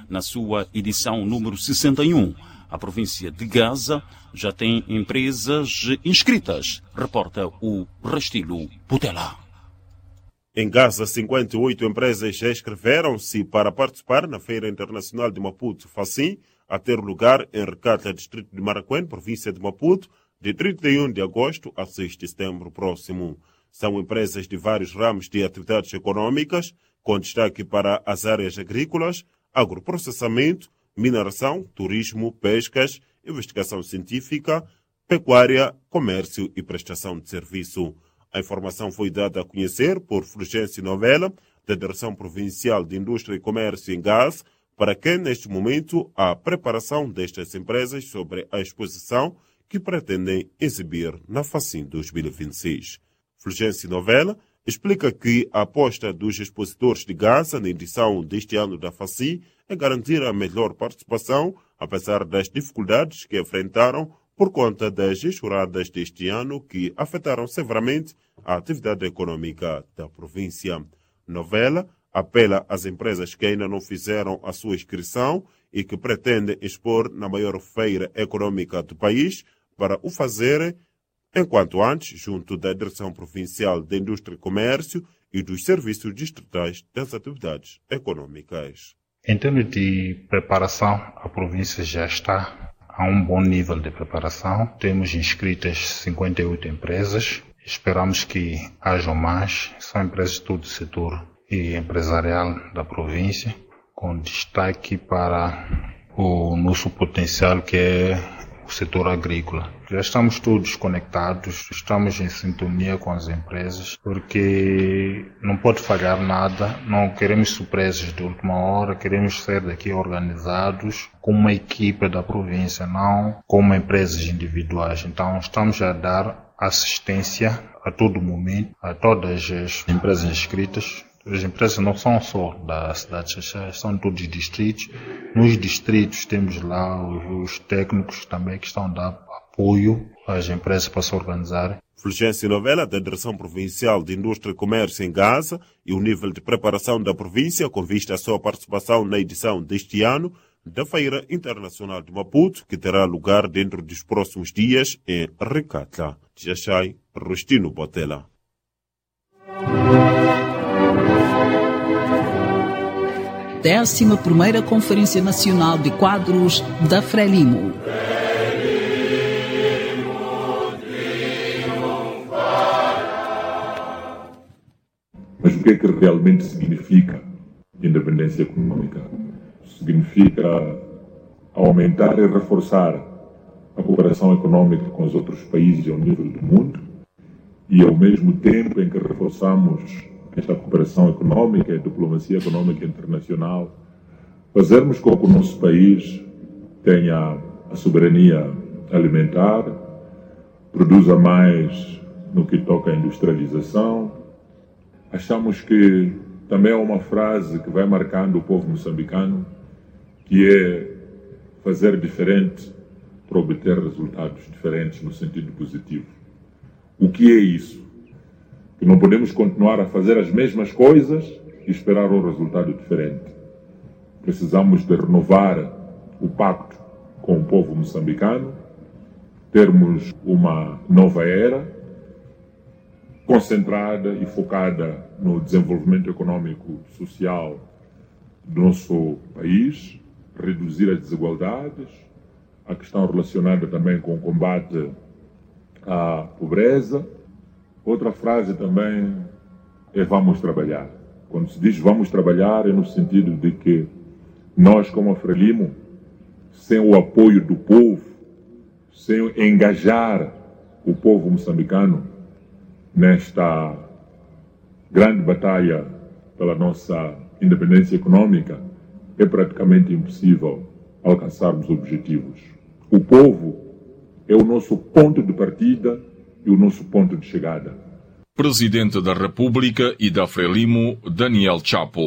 na sua edição número 61. A província de Gaza já tem empresas inscritas, reporta o Restilo Putela. Em Gaza, 58 empresas já inscreveram-se para participar na Feira Internacional de Maputo FACIM, a ter lugar em Recata, distrito de Maracuene, província de Maputo, de 31 de agosto a 6 de setembro próximo. São empresas de vários ramos de atividades econômicas, com destaque para as áreas agrícolas, agroprocessamento, mineração, turismo, pescas, investigação científica, pecuária, comércio e prestação de serviço. A informação foi dada a conhecer por Fulgêncio Novella, da Direção Provincial de Indústria e Comércio em Gaza, para quem, neste momento, há preparação destas empresas sobre a exposição que pretendem exibir na FACIM 2026. Fulgêncio Novella explica que a aposta dos expositores de Gaza na edição deste ano da FACIM é garantir a melhor participação, apesar das dificuldades que enfrentaram por conta das enxurradas deste ano que afetaram severamente a atividade econômica da província. Novella apela às empresas que ainda não fizeram a sua inscrição e que pretendem expor na maior feira econômica do país para o fazerem enquanto antes, junto da Direção Provincial de Indústria e Comércio e dos Serviços Distritais das Atividades Econômicas. Em termos de preparação, a província já está a um bom nível de preparação. Temos inscritas 58 empresas. Esperamos que hajam mais. São empresas de todo o setor e empresarial da província, com destaque para o nosso potencial, que é o setor agrícola. Já estamos todos conectados, estamos em sintonia com as empresas, porque não pode falhar nada, não queremos surpresas de última hora, queremos ser daqui organizados como uma equipe da província, não como empresas individuais. Então estamos a dar assistência a todo momento a todas as empresas inscritas. As empresas não são só da cidade de Xaxá, são de todos os distritos. Nos distritos temos lá os técnicos também que estão a dar apoio às empresas para se organizarem. Fulgêncio Novella, da Direção Provincial de Indústria e Comércio em Gaza, e o nível de preparação da província com vista à sua participação na edição deste ano da Feira Internacional de Maputo, que terá lugar dentro dos próximos dias em Recata. Xaxai, Rostino Botela. 11ª Conferência Nacional de Quadros da Frelimo. Mas o que é que realmente significa independência econômica? Significa aumentar e reforçar a cooperação econômica com os outros países ao nível do mundo e, ao mesmo tempo em que reforçamos esta cooperação econômica e diplomacia econômica internacional, fazermos com que o nosso país tenha a soberania alimentar, produza mais no que toca à industrialização. Achamos que também é uma frase que vai marcando o povo moçambicano, que é fazer diferente para obter resultados diferentes no sentido positivo. O que é isso? Que não podemos continuar a fazer as mesmas coisas e esperar um resultado diferente. Precisamos de renovar o pacto com o povo moçambicano, termos uma nova era concentrada e focada no desenvolvimento econômico e social do nosso país, reduzir as desigualdades, a questão relacionada também com o combate à pobreza. Outra frase também é vamos trabalhar. Quando se diz vamos trabalhar é no sentido de que nós, como a Frelimo, sem o apoio do povo, sem engajar o povo moçambicano nesta grande batalha pela nossa independência econômica, é praticamente impossível alcançarmos objetivos. O povo é o nosso ponto de partida e o nosso ponto de chegada. Presidente da República e da Frelimo, Daniel Chapo.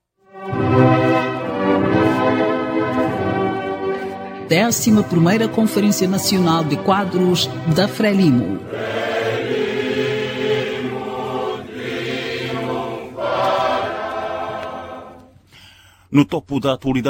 11ª Conferência Nacional de Quadros da Frelimo. No topo da atualidade